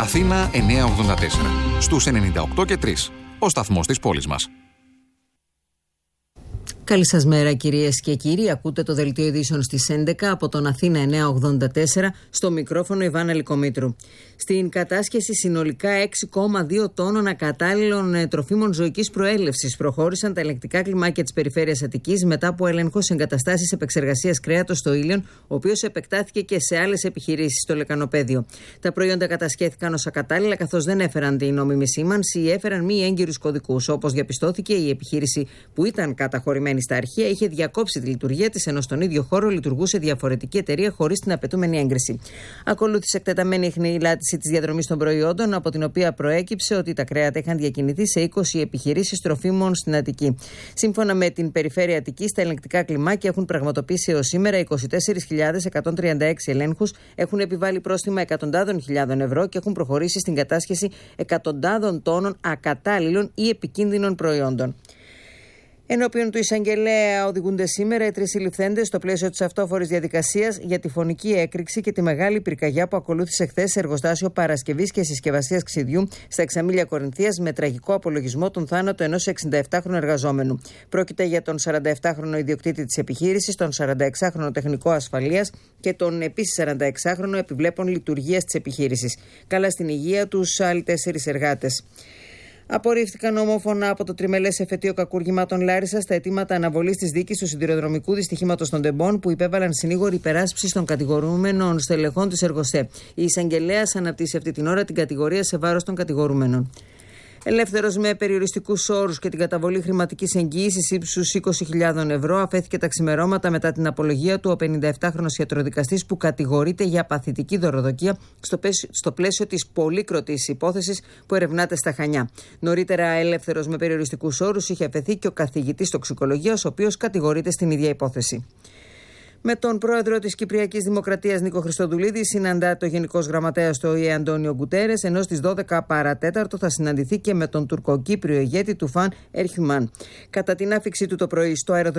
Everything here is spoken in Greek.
Αθήνα 984. Στους 98 και 3. Ο σταθμός της πόλης μας. Καλή σας μέρα κυρίες και κύριοι. Ακούτε το δελτίο ειδήσεων στις 11 από τον Αθήνα 984, στο μικρόφωνο Ιβάνα Λικομήτρου. Στην κατάσχεση συνολικά 6,2 τόνων ακατάλληλων τροφίμων ζωικής προέλευσης προχώρησαν τα ελεγκτικά κλιμάκια της περιφέρειας Αττικής μετά από έλεγχο σε εγκαταστάσεις επεξεργασίας κρέατος στο Ήλιον, ο οποίος επεκτάθηκε και σε άλλες επιχειρήσεις στο Λεκανοπέδιο. Τα προϊόντα κατασχέθηκαν ως ακατάλληλα καθώς δεν έφεραν την νόμιμη σήμανση ή έφεραν μη έγκυρους κωδικούς. Όπως διαπιστώθηκε, η επιχείρηση που ήταν καταχωρημένη στα αρχεία είχε διακόψει τη λειτουργία της, ενώ στον ίδιο χώρο λειτουργούσε διαφορετική εταιρεία χωρίς την απαιτούμενη έγκριση. Ακολούθησε εκτεταμένη εχνηλάτηση της διαδρομής των προϊόντων, από την οποία προέκυψε ότι τα κρέατα είχαν διακινηθεί σε 20 επιχειρήσεις τροφίμων στην Αττική. Σύμφωνα με την Περιφέρεια Αττικής, τα ελεγκτικά κλιμάκια έχουν πραγματοποιήσει έως σήμερα 24.136 ελέγχους, έχουν επιβάλει πρόστιμα εκατοντάδων χιλιάδων ευρώ και έχουν προχωρήσει στην κατάσχεση εκατοντάδων τόνων ακατάλληλων ή επικίνδυνων προϊόντων. Ενώπιον του εισαγγελέα οδηγούνται σήμερα οι 3 συλληφθέντες στο πλαίσιο της αυτόφορης διαδικασίας για τη φωνική έκρηξη και τη μεγάλη πυρκαγιά που ακολούθησε χθες σε εργοστάσιο παρασκευής και συσκευασίας ξυδιού στα Εξαμήλια Κορινθίας, με τραγικό απολογισμό τον θάνατο ενός 67χρονου εργαζόμενου. Πρόκειται για τον 47χρονο ιδιοκτήτη της επιχείρησης, τον 46χρονο τεχνικό ασφαλείας και τον επίσης 46χρονο επιβλέπων λειτουργίας της επιχείρησης. Καλά στην υγεία τους άλλοι 4 εργάτες. Απορρίφθηκαν ομόφωνα από το τριμελές εφετείο κακουργημάτων Λάρισσας τα αιτήματα αναβολής της δίκης του σιδηροδρομικού δυστυχήματος των Τεμπών που υπέβαλαν συνήγοροι υπεράσπισης των κατηγορούμενων στελεχών της Εργοστέ. Η εισαγγελέας αναπτύσσει αυτή την ώρα την κατηγορία σε βάρος των κατηγορούμενων. Ελεύθερος με περιοριστικούς όρους και την καταβολή χρηματικής εγγύησης ύψους 20.000 ευρώ, αφέθηκε τα ξημερώματα μετά την απολογία του ο 57χρονος ιατροδικαστής που κατηγορείται για παθητική δωροδοκία στο πλαίσιο της πολύκροτης υπόθεσης που ερευνάται στα Χανιά. Νωρίτερα, ελεύθερος με περιοριστικούς όρους είχε αφαιθεί και ο καθηγητής τοξικολογίας, ο οποίος κατηγορείται στην ίδια υπόθεση. Με τον πρόεδρο της Κυπριακής Δημοκρατίας Νίκο Χριστοδουλίδη συναντά το Γενικός Γραμματέας του ΟΗΕ Αντώνιο Γκουτέρες, ενώ στις 12 παρατέταρτο θα συναντηθεί και με τον τουρκοκύπριο ηγέτη του Φαν Ερχιμάν. Κατά την άφιξή του το πρωί στο αεροδρόμιο